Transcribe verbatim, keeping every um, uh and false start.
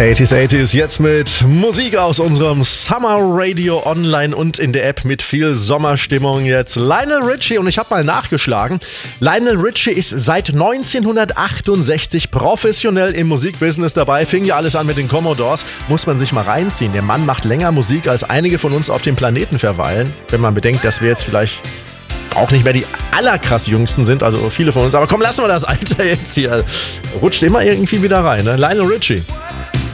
achtziger, achtziger jetzt mit Musik aus unserem Summer Radio online und in der App mit viel Sommerstimmung jetzt. Lionel Richie, und ich habe mal nachgeschlagen, Lionel Richie ist seit neunzehnhundertachtundsechzig professionell im Musikbusiness dabei. Fing ja alles an mit den Commodores, muss man sich mal reinziehen. Der Mann macht länger Musik, als einige von uns auf dem Planeten verweilen. Wenn man bedenkt, dass wir jetzt vielleicht auch nicht mehr die allerkrass Jüngsten sind, also viele von uns. Aber komm, lassen wir das Alter jetzt hier. Rutscht immer irgendwie wieder rein, ne? Lionel Richie.